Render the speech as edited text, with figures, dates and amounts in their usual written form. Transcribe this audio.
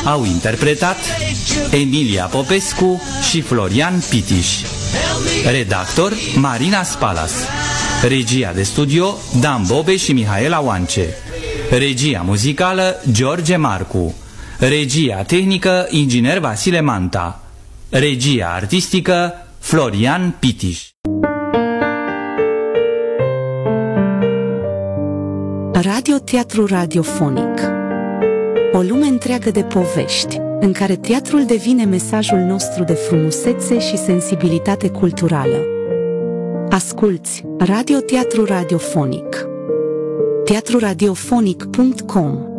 au interpretat Emilia Popescu și Florian Pitiș. Redactor Marina Spalas. Regia de studio Dan Bobe și Mihaela Oance. Regia muzicală George Marcu. Regia tehnică inginer Vasile Manta. Regia artistică Florian Pitiș. Radio Teatru Radiofonic. O lume întreagă de povești, în care teatrul devine mesajul nostru de frumusețe și sensibilitate culturală. Asculți Radio Teatru Radiofonic. teatruradiofonic.com